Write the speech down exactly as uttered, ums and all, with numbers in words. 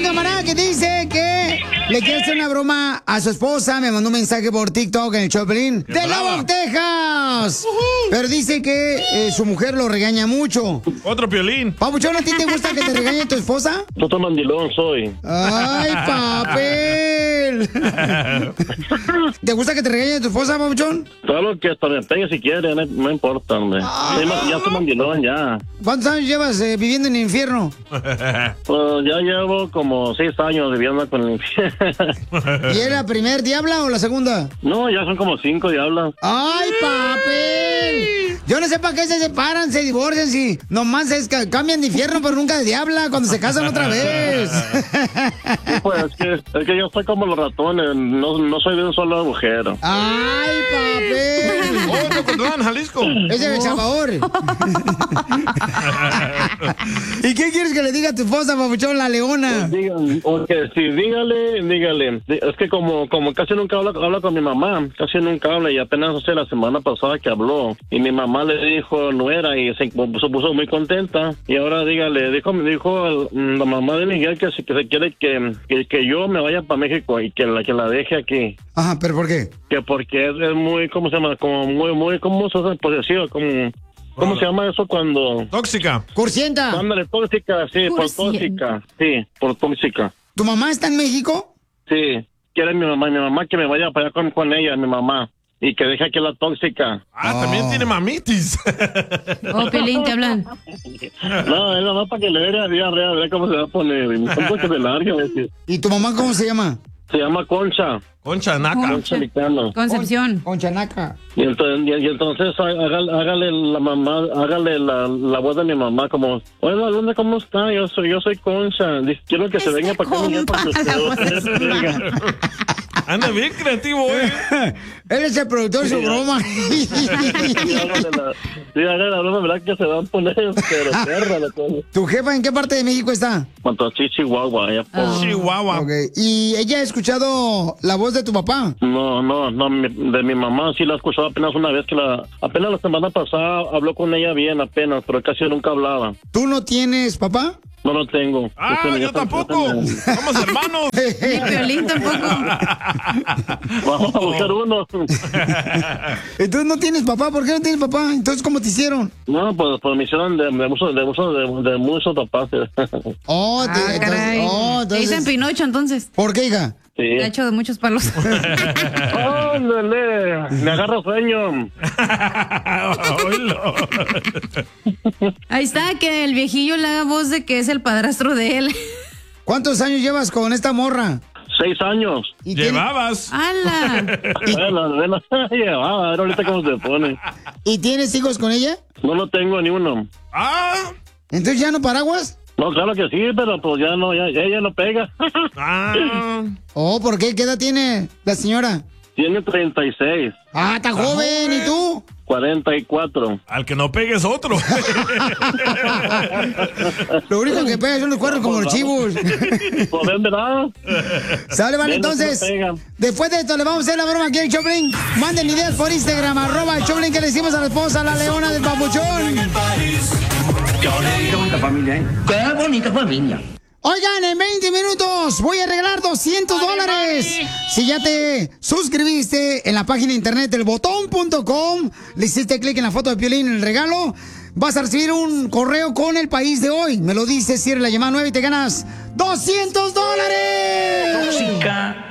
camarada que dice que le quiere hacer una broma a su esposa. Me mandó un mensaje por TikTok en el Choplin de Lubbock, Texas. Uh-huh. Pero dice que eh, su mujer lo regaña mucho. Otro Piolín. Papuchón, ¿a ti te gusta que te regañe tu esposa? Yo mandilón soy. ¡Ay, papel! ¿Te gusta que te regañe tu esposa, Papuchón? Claro que hasta me pegue si quiere, no, no importa, hombre. Ah. Ya estoy mandilón, ya. ¿Cuántos años llevas eh, viviendo en el infierno? Pues ya llevo como seis años viviendo con el infierno. ¿Y es la primer diabla o la segunda? No, ya son como cinco diablas. ¡Ay, papel! Yo no sé para qué se separan, se divorcian, si nomás es que cambian de infierno, pero nunca de diabla cuando se casan otra vez. Pues es que, es que yo estoy como los ratones, no, no soy de un solo agujero. ¡Ay, papel! ¡Oh, de Ocotlán, Jalisco! ¡Es de El Salvador! ¿Y qué quieres que le diga a tu esposa, papuchón, la leona? Pues digan, okay, sí, dígale, dígale. Es que como, como casi nunca habla, habla con mi mamá, casi nunca habla, y apenas hace la semana pasada que habló, y mi mamá le dijo nuera y se, se puso muy contenta, y ahora dígale, dijo, dijo la mamá de Miguel que, que se quiere que, que, que yo me vaya para México y que la, que la deje aquí. Ajá, ¿pero por qué? Que porque es, es muy, ¿cómo se llama? Como muy, muy, ¿cómo se hace? Posesivo, como... ¿Cómo se llama eso cuando...? Tóxica. Cursienta. Ándale, tóxica, sí, por tóxica. Sí, por tóxica. ¿Tu mamá está en México? Sí, quiere mi mamá, mi mamá que me vaya para allá con, con ella, mi mamá. Y que deje aquí la tóxica. Ah, oh. También tiene mamitis. Oh, Pelín, te hablan. No, es nomás para que le vea diarrea, a ver cómo se va a poner. Un que se larga, ¿Y tu mamá cómo se llama? Se llama Concha. Concha Naca. Concha Licano. Concepción. Concha Naca. Y entonces, y, y entonces hágale, hágale la mamá, hágale la, la voz de mi mamá como, hola, ¿dónde cómo está? Yo soy, yo soy Concha. Dice, quiero que se venga para acá. Para que anda bien creativo, eh. Él es el productor de su broma. Sí, hágale la, sí, hágale la broma, ¿verdad? Que se van a poner, pero perra la cosa. ¿Tu jefa en qué parte de México está? Cuanto a Chihuahua, allá por... Oh. Chihuahua. Okay. ¿Y ella ha escuchado la voz de tu papá? No, no, no, mi, de mi mamá sí la he escuchado apenas una vez que la... Apenas la semana pasada habló con ella bien, apenas, pero casi nunca hablaba. ¿Tú no tienes papá? No lo tengo. Ah, yo, yo tampoco. Somos hermanos. Ni Piolín tampoco. Vamos a buscar uno. Entonces no tienes papá. ¿Por qué no tienes papá? Entonces, ¿cómo te hicieron? No, pues, pues me hicieron de, de, muchos, de, muchos, de, de muchos papás. Oh, te, ah, entonces, oh, entonces... Te dicen Pinocho, entonces. ¿Por qué, hija? Sí. Te ha hecho de muchos palos. ¡Ándale! Me agarra sueño. Ahí está, que el viejillo le haga voz de que es el padrastro de él. ¿Cuántos años llevas con esta morra? Seis años. ¿Y llevabas? ¡Hala! Llevaba, a ver ahorita cómo se pone. ¿Y tienes hijos con ella? No lo tengo ni uno. Ah. ¿Entonces ya no paraguas? No, claro que sí, pero pues ya no, ya, ella no pega. Ah. Oh, ¿por qué? ¿Qué edad tiene la señora? Tiene treinta y seis. Ah, está joven. joven. ¿Y tú? cuarenta y cuatro. Al que no pegue es otro. Lo único que pega son los cuernos como los chivos. Pues ven, ¿verdad? Sale, vale, entonces. Después de esto, le vamos a hacer la broma aquí al Choplin. Manden ideas por Instagram, arroba el Choplin, que le decimos a la esposa, la leona del papuchón. Qué bonita familia, ¿eh? Qué bonita familia. Oigan, en veinte minutos voy a regalar doscientos dólares. Si ya te suscribiste en la página de internet el botón punto com, le hiciste clic en la foto de Piolín en el regalo, vas a recibir un correo con el país de hoy. Me lo dices, cierra la llamada nueve y te ganas doscientos dólares. Tóxica.